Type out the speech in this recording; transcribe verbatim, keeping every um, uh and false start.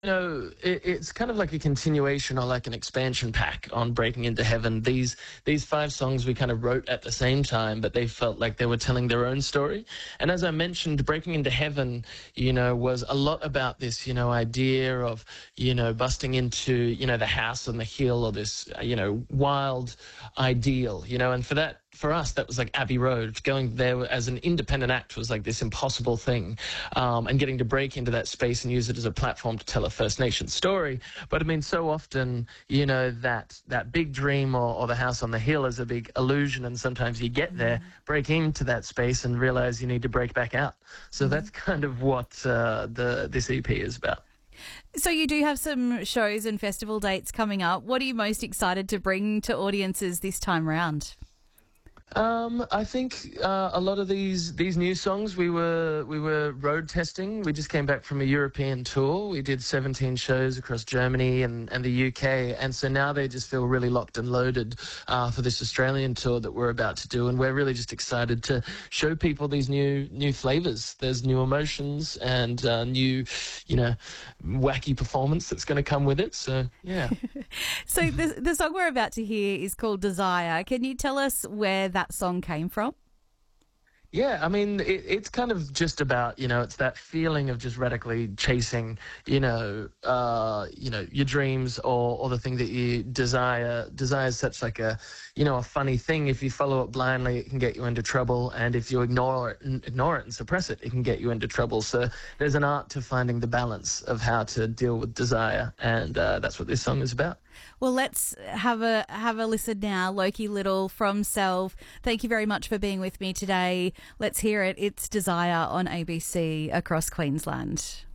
You know, it, it's kind of like a continuation or like an expansion pack on Breaking Into Heaven. These these five songs we kind of wrote at the same time, but they felt like they were telling their own story. And as I mentioned, Breaking Into Heaven, you know, was a lot about this, you know, idea of, you know, busting into, you know, the house on the hill, or this, uh, you know, wild ideal, you know, and for that, for us, that was like Abbey Road. Going there as an independent act was like this impossible thing, um, and getting to break into that space and use it as a platform to tell a First Nation story. But I mean, so often, you know, that that big dream, or, or the house on the hill is a big illusion, and sometimes you get there, break into that space, and realize you need to break back out. So that's kind of what uh, the this E P is about. So you do have some shows and festival dates coming up. What are you most excited to bring to audiences this time round? Um, I think uh, a lot of these these new songs we were we were road testing. We just came back from a European tour. We did seventeen shows across Germany and, and the U K, and so now they just feel really locked and loaded uh, for this Australian tour that we're about to do. And we're really just excited to show people these new new flavors. There's new emotions and uh, new, you know, wacky performance that's going to come with it. So yeah. So the the song we're about to hear is called Desire. Can you tell us where that song came from? Yeah, I mean, it, it's kind of just about, you know, it's that feeling of just radically chasing, you know, uh, you know, your dreams, or, or the thing that you desire. Desire is such like a, you know, a funny thing. If you follow it blindly, it can get you into trouble. And if you ignore it, and ignore it and suppress it, it can get you into trouble. So there's an art to finding the balance of how to deal with desire. And uh, that's what this song is about. Well, let's have a have a listen now. Loki Little from Self. Thank you very much for being with me today. Let's hear it. It's Desire on A B C across Queensland.